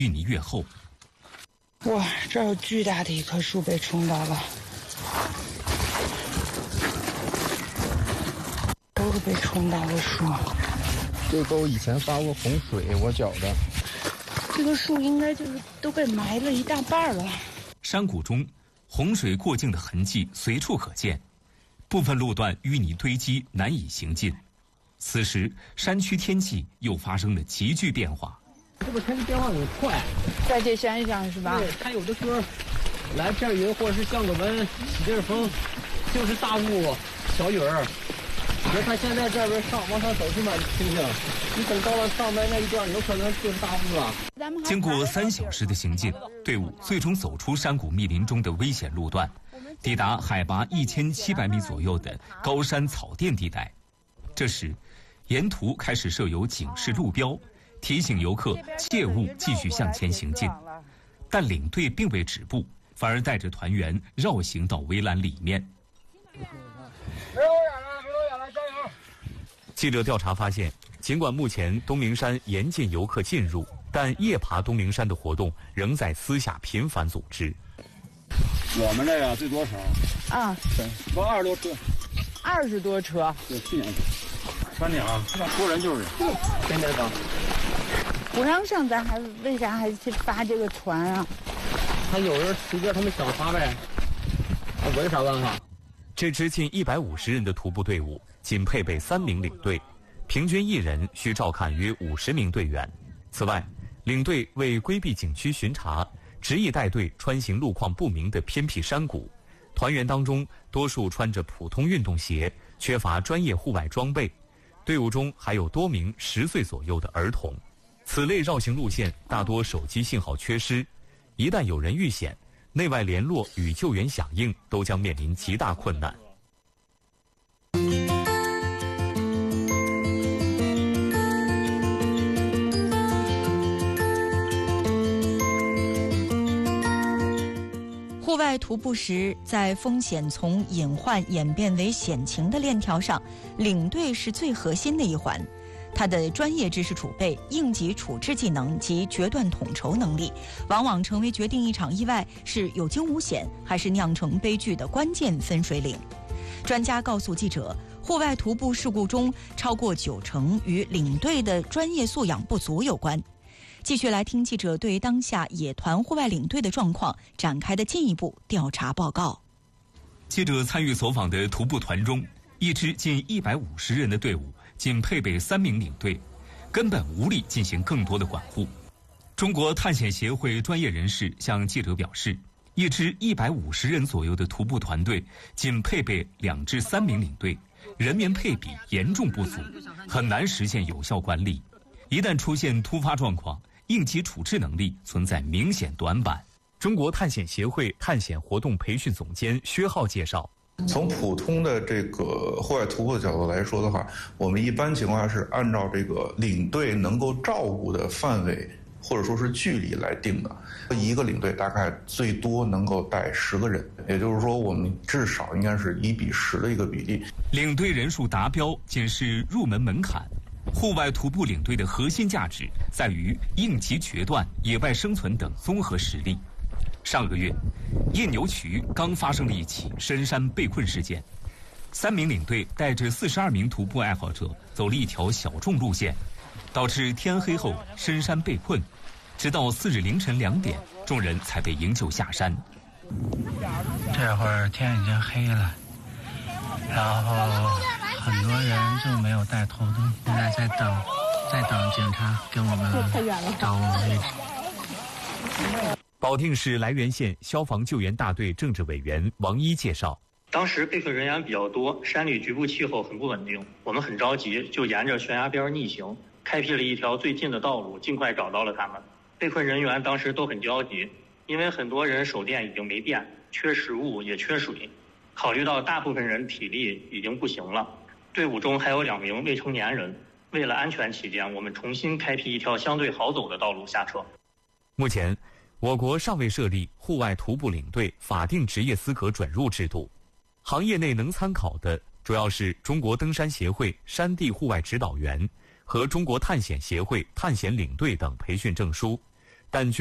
淤泥越厚。 哇，这儿有巨大的一棵树被冲倒了，都是被冲倒的树。 这沟以前发过洪水，我觉得这个树应该就是都被埋了一大半了。 山谷中洪水过境的痕迹随处可见，部分路段淤泥堆积，难以行进。此时山区天气又发生了急剧变化。 这个天气变化很快， 在这山上是吧？ 对，它有的时候来片云，或者是降个温，起阵风，就是大雾、小雨儿。你说它现在这边往上走这么清静，你等到了上边那一段，有可能就是大雾了。 经过3小时的行进，队伍最终走出山谷密林中的危险路段，抵达海拔1700米左右的高山草甸地带。这时，沿途开始设有警示路标，提醒游客切勿继续向前行进。但领队并未止步，反而带着团员绕行到围栏里面。 没有远了，没有远了，加油！ 记者调查发现，尽管目前东明山严禁游客进入，但夜爬东明山的活动仍在私下频繁组织。 我们这个最多少？ 啊， 都20多车。 20多车。 对，去年3年啊，多人就是天天上。 不让上，咱为啥还去发这个船啊？ 他有人随便他们想发呗，我有啥办法？ 这支近150人的徒步队伍仅配备3名领队，平均1人需照看约50名队员。此外，领队为规避景区巡查，执意带队穿行路况不明的偏僻山谷。团员当中，多数穿着普通运动鞋，缺乏专业户外装备。队伍中还有多名10岁左右的儿童。此类绕行路线大多手机信号缺失，一旦有人遇险，内外联络与救援响应都将面临极大困难。 户外徒步时，在风险从隐患演变为险情的链条上，领队是最核心的一环。他的专业知识储备、应急处置技能及决断统筹能力，往往成为决定一场意外是有惊无险还是酿成悲剧的关键分水岭。专家告诉记者，户外徒步事故中超过90%与领队的专业素养不足有关。继续来听记者对当下野团户外领队的状况展开的进一步调查报告。 记者参与走访的徒步团中，一支近150人的队伍仅配备3名领队，根本无力进行更多的管护。中国探险协会专业人士向记者表示，一支150人左右的徒步团队仅配备2至3名领队，人员配比严重不足，很难实现有效管理。一旦出现突发状况，应急处置能力存在明显短板。中国探险协会探险活动培训总监薛浩介绍， 从普通的这个户外徒步的角度来说的话，我们一般情况下是按照这个领队能够照顾的范围或者说是距离来定的。一个领队大概最多能够带10个人，也就是说我们至少应该是1:10的一个比例。 领队人数达标仅是入门门槛。户外徒步领队的核心价值在于应急决断、野外生存等综合实力。上个月，印牛渠刚发生了一起深山被困事件，3名领队带着42名徒步爱好者走了一条小众路线，导致天黑后深山被困，直到4日凌晨2点，众人才被营救下山。 这会儿天已经黑了，然后很多人就没有带头灯，现在在等警察给我们找我们位置。 保定市涞源县消防救援大队政治委员王一介绍， 当时被困人员比较多，山里局部气候很不稳定，我们很着急，就沿着悬崖边逆行，开辟了一条最近的道路，尽快找到了他们。被困人员当时都很焦急，因为很多人手电已经没电，缺食物也缺水。考虑到大部分人体力已经不行了，队伍中还有2名未成年人，为了安全起见，我们重新开辟一条相对好走的道路下车。 目前我国尚未设立户外徒步领队法定职业资格准入制度，行业内能参考的主要是中国登山协会山地户外指导员和中国探险协会探险领队等培训证书， 但